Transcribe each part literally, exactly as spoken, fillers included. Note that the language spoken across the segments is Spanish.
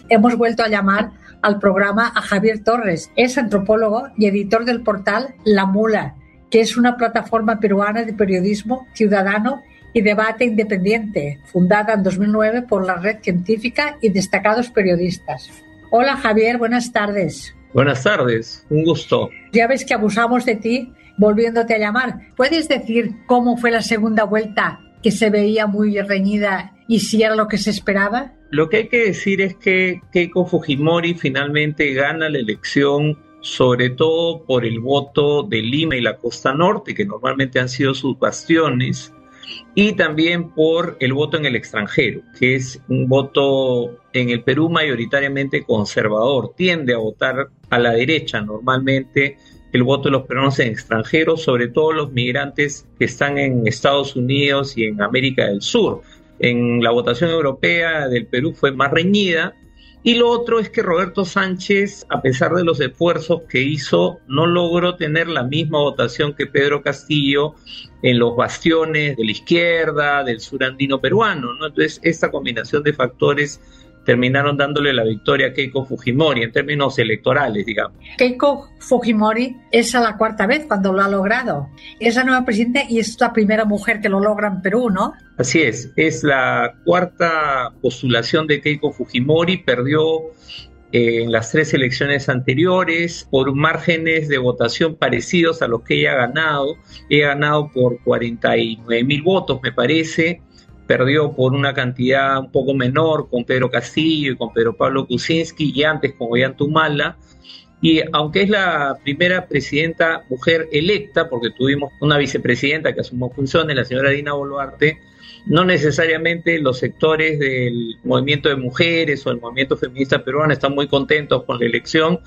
hemos vuelto a llamar al programa a Javier Torres. Es antropólogo y editor del portal La Mula, que es una plataforma peruana de periodismo ciudadano y debate independiente, fundada en dos mil nueve por la Red Científica y destacados periodistas. Hola Javier, buenas tardes. Buenas tardes, un gusto. Ya ves que abusamos de ti volviéndote a llamar. ¿Puedes decir cómo fue la segunda vuelta, que se veía muy reñida, y si era lo que se esperaba? Lo que hay que decir es que Keiko Fujimori finalmente gana la elección, sobre todo por el voto de Lima y la Costa Norte, que normalmente han sido sus bastiones, y también por el voto en el extranjero, que es un voto en el Perú mayoritariamente conservador. Tiende a votar a la derecha normalmente el voto de los peruanos en extranjeros, sobre todo los migrantes que están en Estados Unidos y en América del Sur. En la votación europea del Perú fue más reñida. Y lo otro es que Roberto Sánchez, a pesar de los esfuerzos que hizo, no logró tener la misma votación que Pedro Castillo en los bastiones de la izquierda, del sur andino peruano, ¿no? Entonces, esta combinación de factores terminaron dándole la victoria a Keiko Fujimori en términos electorales, digamos. Keiko Fujimori es a la cuarta vez cuando lo ha logrado. Es la nueva presidenta y es la primera mujer que lo logra en Perú, ¿no? Así es, es la cuarta postulación de Keiko Fujimori. Perdió eh, en las tres elecciones anteriores por márgenes de votación parecidos a los que ella ha ganado. Ella ha ganado por cuarenta y nueve mil votos, me parece. Perdió por una cantidad un poco menor con Pedro Castillo y con Pedro Pablo Kuczynski, y antes con Ollanta Humala. Y aunque es la primera presidenta mujer electa, porque tuvimos una vicepresidenta que asumió funciones, la señora Dina Boluarte, no necesariamente los sectores del movimiento de mujeres o el movimiento feminista peruano están muy contentos con la elección,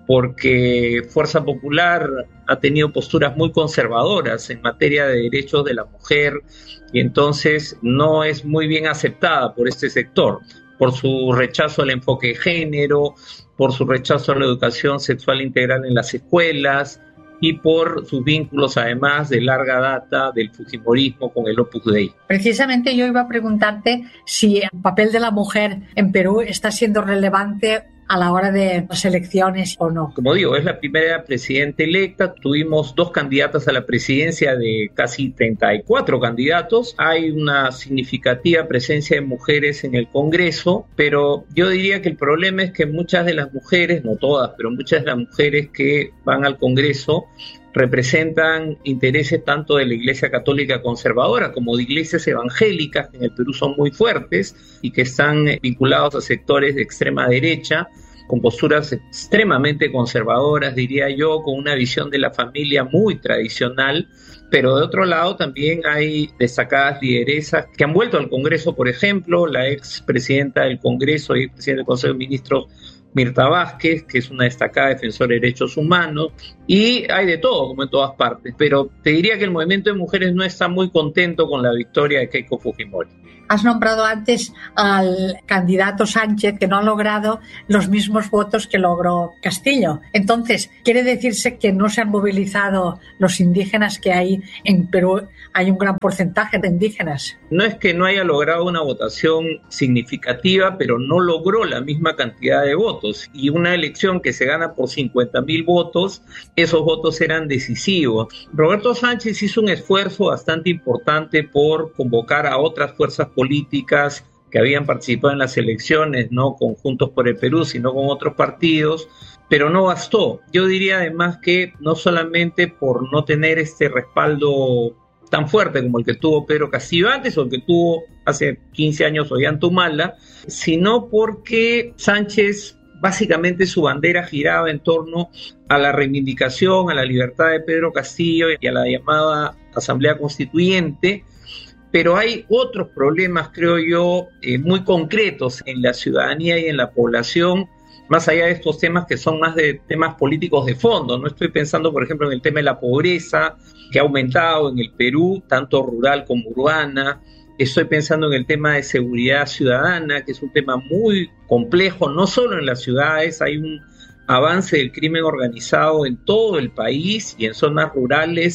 porque Fuerza Popular ha tenido posturas muy conservadoras en materia de derechos de la mujer, y entonces no es muy bien aceptada por este sector, por su rechazo al enfoque de género, por su rechazo a la educación sexual integral en las escuelas y por sus vínculos además de larga data del fujimorismo con el Opus Dei. Precisamente yo iba a preguntarte si el papel de la mujer en Perú está siendo relevante a la hora de las elecciones o no. Como digo, es la primera presidenta electa. Tuvimos dos candidatas a la presidencia de casi treinta y cuatro candidatos. Hay una significativa presencia de mujeres en el Congreso, pero yo diría que el problema es que muchas de las mujeres, no todas, pero muchas de las mujeres que van al Congreso representan intereses tanto de la Iglesia Católica conservadora como de iglesias evangélicas, que en el Perú son muy fuertes y que están vinculados a sectores de extrema derecha, con posturas extremadamente conservadoras, diría yo, con una visión de la familia muy tradicional. Pero de otro lado también hay destacadas lideresas que han vuelto al Congreso, por ejemplo, la ex presidenta del Congreso y presidenta del Consejo de Ministros, Mirta Vázquez, que es una destacada defensora de derechos humanos, y hay de todo, como en todas partes, pero te diría que el movimiento de mujeres no está muy contento con la victoria de Keiko Fujimori. Has nombrado antes al candidato Sánchez, que no ha logrado los mismos votos que logró Castillo. Entonces, ¿quiere decirse que no se han movilizado los indígenas que hay en Perú? Hay un gran porcentaje de indígenas. No es que no haya logrado una votación significativa, pero no logró la misma cantidad de votos. Y una elección que se gana por cincuenta mil votos, esos votos eran decisivos. Roberto Sánchez hizo un esfuerzo bastante importante por convocar a otras fuerzas políticas que habían participado en las elecciones, no con Juntos por el Perú, sino con otros partidos, pero no bastó. Yo diría además que no solamente por no tener este respaldo tan fuerte como el que tuvo Pedro Castillo antes o el que tuvo hace quince años Ollanta Humala, sino porque Sánchez, básicamente su bandera giraba en torno a la reivindicación, a la libertad de Pedro Castillo y a la llamada Asamblea Constituyente. Pero hay otros problemas, creo yo, eh, muy concretos en la ciudadanía y en la población, más allá de estos temas que son más de temas políticos de fondo. No estoy pensando, por ejemplo, en el tema de la pobreza, que ha aumentado en el Perú, tanto rural como urbana. Estoy pensando en el tema de seguridad ciudadana, que es un tema muy complejo, no solo en las ciudades. Hay un avance del crimen organizado en todo el país y en zonas rurales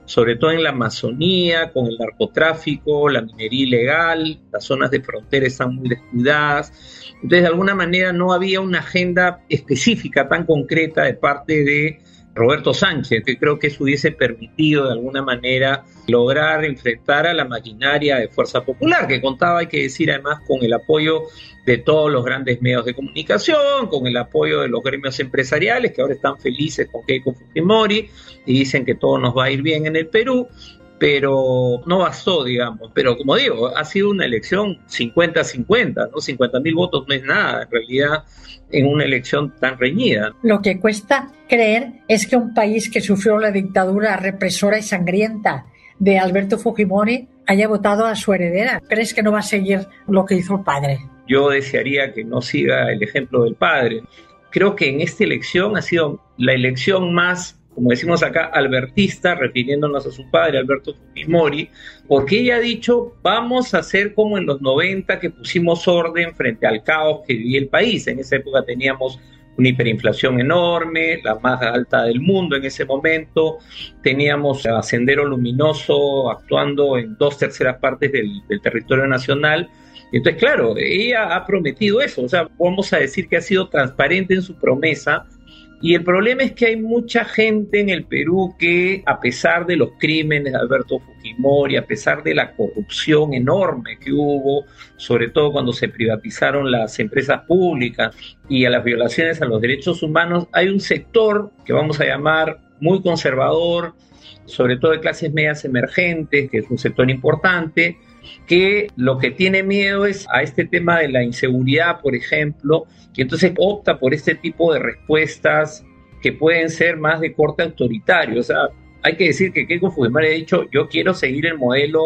sobre todo en la Amazonía, con el narcotráfico, la minería ilegal, las zonas de frontera están muy descuidadas. Entonces, de alguna manera no había una agenda específica tan concreta de parte de Roberto Sánchez, que creo que eso hubiese permitido de alguna manera lograr enfrentar a la maquinaria de Fuerza Popular, que contaba, hay que decir además, con el apoyo de todos los grandes medios de comunicación, con el apoyo de los gremios empresariales, que ahora están felices con Keiko Fujimori y dicen que todo nos va a ir bien en el Perú, pero no bastó, digamos. Pero como digo, ha sido una elección cincuenta a cincuenta, ¿no? cincuenta mil votos no es nada, en realidad, en una elección tan reñida. Lo que cuesta creer es que un país que sufrió la dictadura represora y sangrienta de Alberto Fujimori haya votado a su heredera. ¿Crees que no va a seguir lo que hizo el padre? Yo desearía que no siga el ejemplo del padre. Creo que en esta elección ha sido la elección más, como decimos acá, albertista, refiriéndonos a su padre, Alberto Fujimori, porque ella ha dicho, vamos a hacer como en los noventa, que pusimos orden frente al caos que vivía el país. En esa época teníamos una hiperinflación enorme, la más alta del mundo en ese momento, teníamos a Sendero Luminoso actuando en dos terceras partes del, del territorio nacional. Entonces, claro, ella ha prometido eso, o sea, vamos a decir que ha sido transparente en su promesa. Y el problema es que hay mucha gente en el Perú que, a pesar de los crímenes de Alberto Fujimori, a pesar de la corrupción enorme que hubo, sobre todo cuando se privatizaron las empresas públicas y a las violaciones a los derechos humanos, hay un sector que vamos a llamar muy conservador, sobre todo de clases medias emergentes, que es un sector importante, que lo que tiene miedo es a este tema de la inseguridad, por ejemplo, y entonces opta por este tipo de respuestas que pueden ser más de corte autoritario. O sea, hay que decir que Keiko Fujimori ha dicho, yo quiero seguir el modelo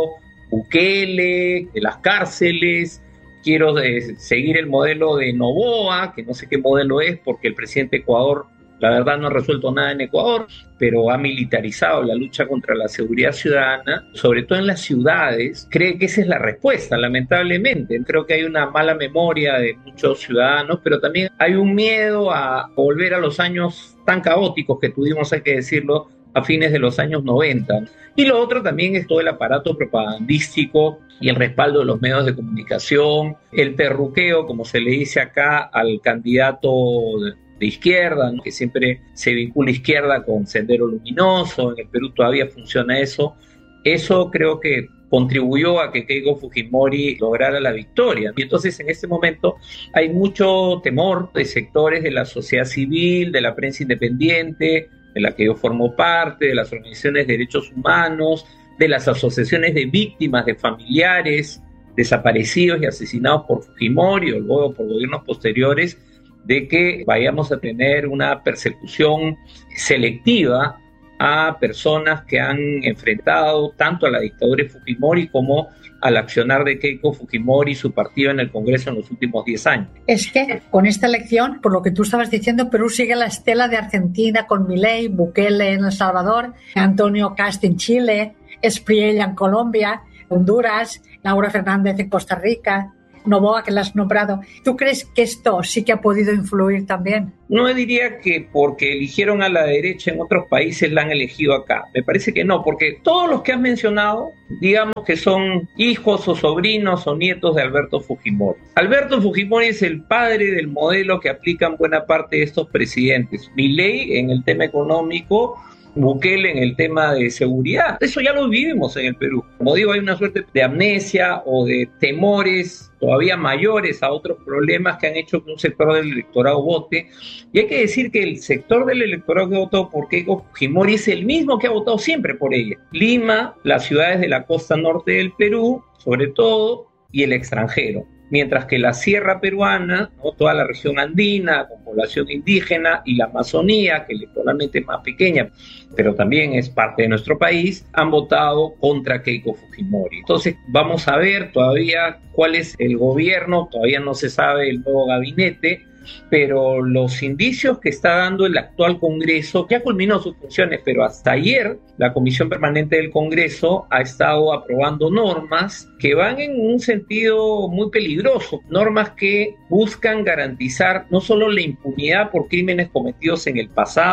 Bukele, de las cárceles, quiero de, seguir el modelo de Noboa, que no sé qué modelo es, porque el presidente de Ecuador, la verdad, no ha resuelto nada en Ecuador, pero ha militarizado la lucha contra la seguridad ciudadana, sobre todo en las ciudades. Cree que esa es la respuesta, lamentablemente. Creo que hay una mala memoria de muchos ciudadanos, pero también hay un miedo a volver a los años tan caóticos que tuvimos, hay que decirlo, a fines de los años noventa. Y lo otro también es todo el aparato propagandístico y el respaldo de los medios de comunicación, el perruqueo, como se le dice acá, al candidato de de izquierda, ¿no? Que siempre se vincula izquierda con Sendero Luminoso. En el Perú todavía funciona eso. Eso creo que contribuyó a que Keiko Fujimori lograra la victoria. Y entonces en este momento hay mucho temor de sectores de la sociedad civil, de la prensa independiente, de la que yo formo parte, de las organizaciones de derechos humanos, de las asociaciones de víctimas, de familiares desaparecidos y asesinados por Fujimori o luego por gobiernos posteriores, de que vayamos a tener una persecución selectiva a personas que han enfrentado tanto a la dictadura de Fujimori como al accionar de Keiko Fujimori y su partido en el Congreso en los últimos diez años. Es que con esta elección, por lo que tú estabas diciendo, Perú sigue la estela de Argentina con Milei, Bukele en El Salvador, Antonio Kast en Chile, Espriella en Colombia, Honduras, Laura Fernández en Costa Rica, Noboa, que la has nombrado. ¿Tú crees que esto sí que ha podido influir también? No diría que porque eligieron a la derecha en otros países la han elegido acá. Me parece que no, porque todos los que has mencionado, digamos que son hijos o sobrinos o nietos de Alberto Fujimori. Alberto Fujimori es el padre del modelo que aplican buena parte de estos presidentes. Milei en el tema económico, Bukele en el tema de seguridad. Eso ya lo vivimos en el Perú. Como digo, hay una suerte de amnesia o de temores todavía mayores a otros problemas que han hecho que un sector del electorado vote. Y hay que decir que el sector del electorado que votó por Keiko Fujimori es el mismo que ha votado siempre por ella. Lima, las ciudades de la costa norte del Perú, sobre todo, y el extranjero. Mientras que la sierra peruana, ¿no? Toda la región andina, con población indígena, y la Amazonía, que electoralmente es más pequeña, pero también es parte de nuestro país, han votado contra Keiko Fujimori. Entonces vamos a ver todavía cuál es el gobierno, todavía no se sabe el nuevo gabinete, pero los indicios que está dando el actual Congreso, ya culminó sus funciones, pero hasta ayer la Comisión Permanente del Congreso ha estado aprobando normas que van en un sentido muy peligroso, normas que buscan garantizar no solo la impunidad por crímenes cometidos en el pasado,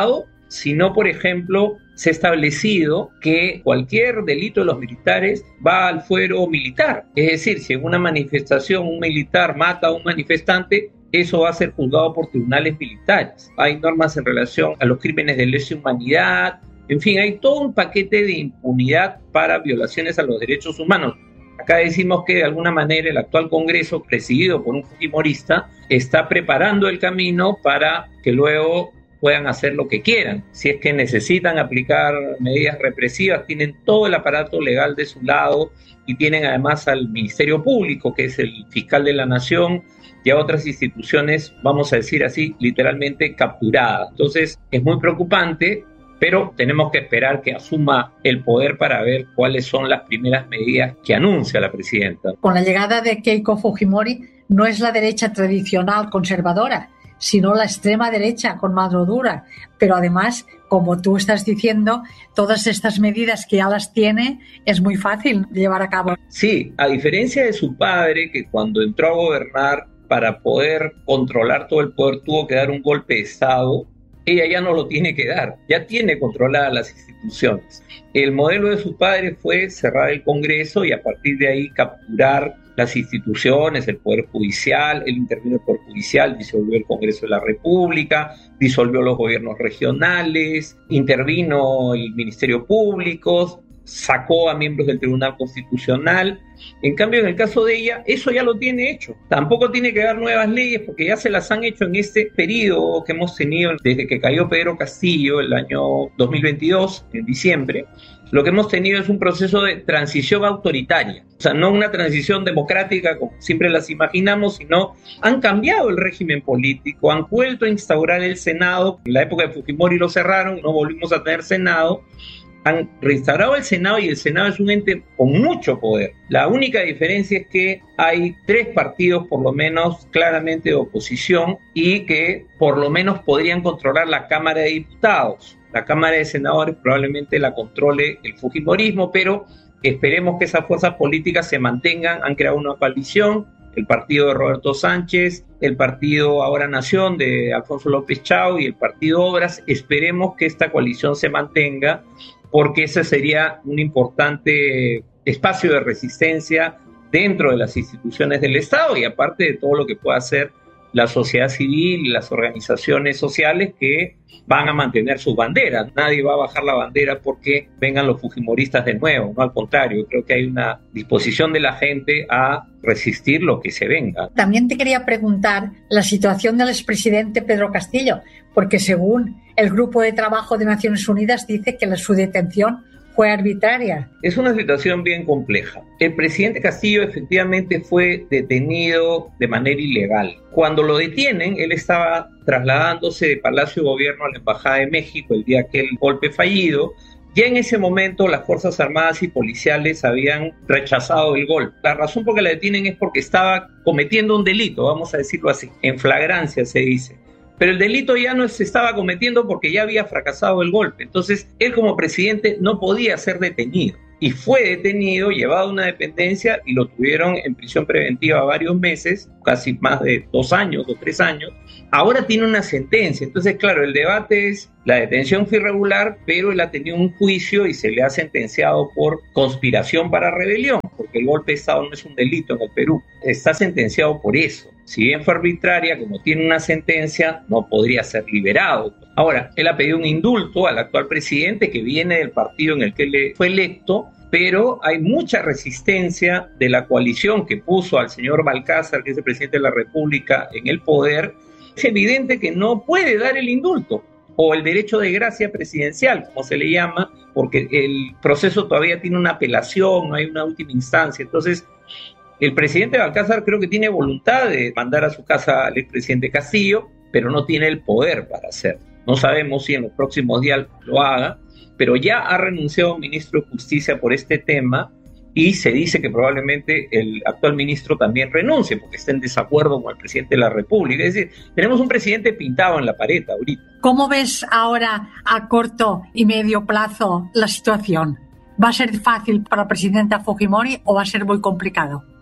sino, por ejemplo, se ha establecido que cualquier delito de los militares va al fuero militar. Es decir, si en una manifestación un militar mata a un manifestante, eso va a ser juzgado por tribunales militares. Hay normas en relación a los crímenes de lesa humanidad. En fin, hay todo un paquete de impunidad para violaciones a los derechos humanos. Acá decimos que de alguna manera el actual Congreso, presidido por un fujimorista, está preparando el camino para que luego puedan hacer lo que quieran. Si es que necesitan aplicar medidas represivas, tienen todo el aparato legal de su lado y tienen además al Ministerio Público, que es el fiscal de la Nación, y a otras instituciones, vamos a decir así, literalmente capturadas. Entonces, es muy preocupante, pero tenemos que esperar que asuma el poder para ver cuáles son las primeras medidas que anuncia la presidenta. Con la llegada de Keiko Fujimori, no es la derecha tradicional conservadora, sino la extrema derecha con mano dura. Pero además, como tú estás diciendo, todas estas medidas que ya las tiene, es muy fácil llevar a cabo. Sí, a diferencia de su padre, que cuando entró a gobernar, para poder controlar todo el poder, tuvo que dar un golpe de Estado. Ella ya no lo tiene que dar, ya tiene controladas las instituciones. El modelo de su padre fue cerrar el Congreso y a partir de ahí capturar las instituciones, el Poder Judicial. Él intervino el Poder Judicial, disolvió el Congreso de la República, disolvió los gobiernos regionales, intervino el Ministerio Público, sacó a miembros del Tribunal Constitucional. En cambio, en el caso de ella, eso ya lo tiene hecho. Tampoco tiene que dar nuevas leyes porque ya se las han hecho en este periodo que hemos tenido desde que cayó Pedro Castillo el año dos mil veintidós, en diciembre. Lo que hemos tenido es un proceso de transición autoritaria. O sea, no una transición democrática como siempre las imaginamos, sino han cambiado el régimen político, han vuelto a instaurar el Senado. En la época de Fujimori lo cerraron, no volvimos a tener Senado. Han reinstaurado el Senado y el Senado es un ente con mucho poder. La única diferencia es que hay tres partidos por lo menos claramente de oposición y que por lo menos podrían controlar la Cámara de Diputados. La Cámara de Senadores probablemente la controle el fujimorismo, pero esperemos que esas fuerzas políticas se mantengan. Han creado una coalición, el partido de Roberto Sánchez, el partido Ahora Nación de Alfonso López Chao y el partido Obras. Esperemos que esta coalición se mantenga, porque ese sería un importante espacio de resistencia dentro de las instituciones del Estado y aparte de todo lo que pueda hacer la sociedad civil y las organizaciones sociales que van a mantener sus banderas. Nadie va a bajar la bandera porque vengan los fujimoristas de nuevo, no, al contrario, creo que hay una disposición de la gente a resistir lo que se venga. También te quería preguntar la situación del expresidente Pedro Castillo, porque según el Grupo de Trabajo de Naciones Unidas dice que la, su detención fue arbitraria. Es una situación bien compleja. El presidente Castillo efectivamente fue detenido de manera ilegal. Cuando lo detienen, él estaba trasladándose de Palacio de Gobierno a la Embajada de México el día que el golpe fallido. Ya en ese momento las Fuerzas Armadas y policiales habían rechazado el golpe. La razón por que la detienen es porque estaba cometiendo un delito, vamos a decirlo así, en flagrancia se dice. Pero el delito ya no se estaba cometiendo porque ya había fracasado el golpe. Entonces, él como presidente no podía ser detenido. Y fue detenido, llevado a una dependencia y lo tuvieron en prisión preventiva varios meses, casi más de dos años o tres años. Ahora tiene una sentencia. Entonces, claro, el debate es, la detención fue irregular, pero él ha tenido un juicio y se le ha sentenciado por conspiración para rebelión, porque el golpe de Estado no es un delito en el Perú. Está sentenciado por eso. Si bien fue arbitraria, como tiene una sentencia, no podría ser liberado. Ahora, él ha pedido un indulto al actual presidente que viene del partido en el que él fue electo, pero hay mucha resistencia de la coalición que puso al señor Balcázar, que es el presidente de la República, en el poder. Es evidente que no puede dar el indulto o el derecho de gracia presidencial, como se le llama, porque el proceso todavía tiene una apelación, no hay una última instancia. Entonces, el presidente Balcázar creo que tiene voluntad de mandar a su casa al expresidente Castillo, pero no tiene el poder para hacerlo. No sabemos si en los próximos días lo haga, pero ya ha renunciado un ministro de Justicia por este tema y se dice que probablemente el actual ministro también renuncie porque está en desacuerdo con el presidente de la República. Es decir, tenemos un presidente pintado en la pared ahorita. ¿Cómo ves ahora a corto y medio plazo la situación? ¿Va a ser fácil para la presidenta Fujimori o va a ser muy complicado?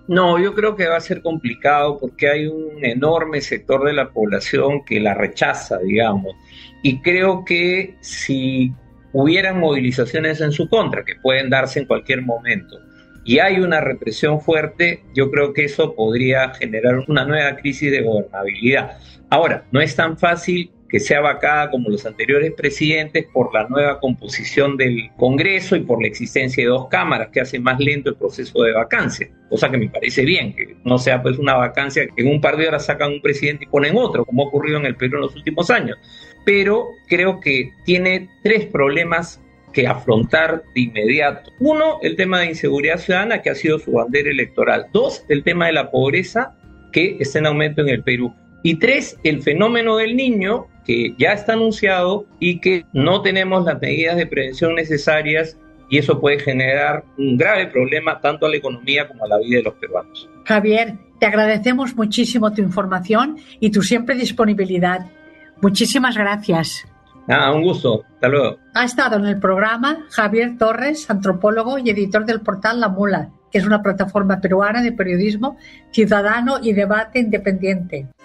No, yo creo que va a ser complicado porque hay un enorme sector de la población que la rechaza, digamos, y creo que si hubieran movilizaciones en su contra, que pueden darse en cualquier momento, y hay una represión fuerte, yo creo que eso podría generar una nueva crisis de gobernabilidad. Ahora, no es tan fácil que sea vacada como los anteriores presidentes por la nueva composición del Congreso y por la existencia de dos cámaras que hace más lento el proceso de vacancia, cosa que me parece bien, que no sea pues una vacancia que en un par de horas sacan un presidente y ponen otro, como ha ocurrido en el Perú en los últimos años. Pero creo que tiene tres problemas que afrontar de inmediato. Uno, el tema de inseguridad ciudadana, que ha sido su bandera electoral. Dos, el tema de la pobreza, que está en aumento en el Perú. Y tres, el fenómeno del niño, que ya está anunciado y que no tenemos las medidas de prevención necesarias, y eso puede generar un grave problema tanto a la economía como a la vida de los peruanos. Javier, te agradecemos muchísimo tu información y tu siempre disponibilidad. Muchísimas gracias. Ah, un gusto. Hasta luego. Ha estado en el programa Javier Torres, antropólogo y editor del portal La Mula, que es una plataforma peruana de periodismo ciudadano y debate independiente.